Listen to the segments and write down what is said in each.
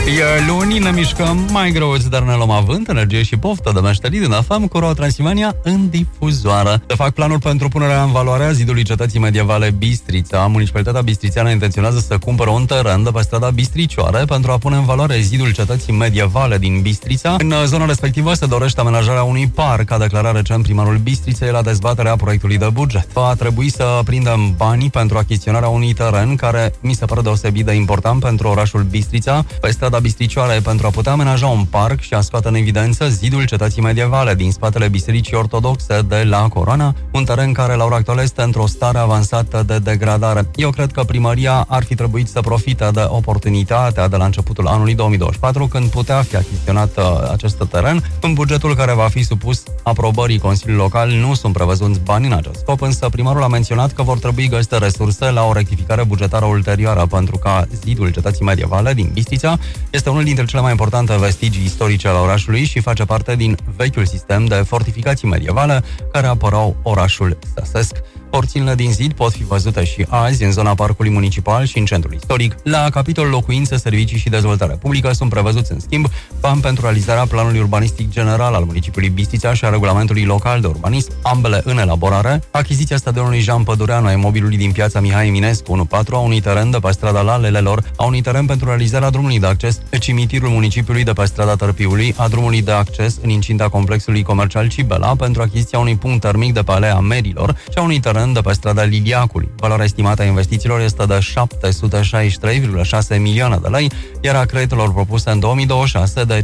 E luni, ne mișcăm mai greu, dar ne luăm avânt, energie și poftă de meșterii din AFM cu Roa Transilvania în difuzoară. Se fac planuri pentru punerea în valoare a zidului cetății medievale Bistrița. Municipalitatea bistrițeană intenționează să cumpără un teren de pe strada Bistricioare pentru a pune în valoare zidul cetății medievale din Bistrița. În zona respectivă se dorește amenajarea unui parc, a declarat recent primarul Bistriței la dezbaterea proiectului de buget. Va trebui să prindem banii pentru achiziționarea unui teren care mi se pare deosebit de important pentru orașul Bistrița, pe strada Bistricioare, pentru a putea amenaja un parc și a scoate în evidență zidul cetății medievale din spatele Bisericii Ortodoxe de la Coroana, un teren care la ora actuală este într-o stare avansată de degradare. Eu cred că primăria ar fi trebuit să profite de oportunitatea de la începutul anului 2024, când putea fi achiziționat acest teren. În bugetul care va fi supus aprobării Consiliului Local nu sunt prevăzuți bani în acest scop, însă primarul a menționat că vor trebui găsite resurse la o rectificare bugetară ulterioară, pentru ca zidul cetății medievale din Bistrița este unul dintre cele mai importante vestigii istorice ale orașului și face parte din vechiul sistem de fortificații medievale care apărau orașul săsesc. Porțiunile din zid pot fi văzute și azi în zona parcului municipal și în centrul istoric. La capitolul locuințe, servicii și dezvoltare publică sunt prevăzuți, în schimb, bani pentru realizarea planului urbanistic general al municipiului Bistrița și a regulamentului local de urbanism, ambele în elaborare, achiziția stadionului Jean Pădureanu, a imobilului din piața Mihai Eminescu 1-4, a unui teren de pe strada Lalelelor, a unui teren pentru realizarea drumului de acces pe cimitirul municipiului de pe strada Tărpiului, a drumului de acces în incinta complexului comercial Cibela pentru achiziția unui punct termic de pe Alea Merilor și a unui teren de pe strada Liliacului. Valoarea estimată a investițiilor este de 763,6 milioane de lei, iar a creditelor propuse în 2026 de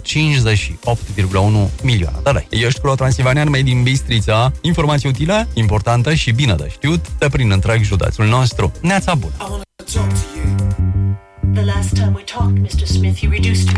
58,1 milioane de lei. Ești cu Transilvanian Made in Bistrița, informații utile, importante și bine de știut de prin întreg județul nostru. Neața bună! The last time we talked, Mr. Smith, you reduced